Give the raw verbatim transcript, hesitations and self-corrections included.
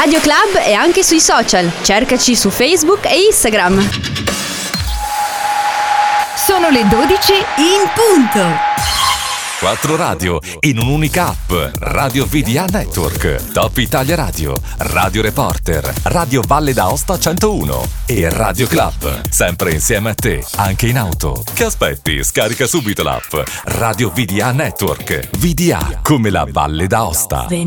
Radio Club è anche sui social. Cercaci su Facebook e Instagram. Sono le dodici in punto. Quattro radio in un'unica app. Radio V D A Network, Top Italia Radio, Radio Reporter, Radio Valle d'Aosta centouno e Radio Club. Sempre insieme a te, anche in auto. Che aspetti? Scarica subito l'app. Radio V D A Network. V D A come la Valle d'Aosta.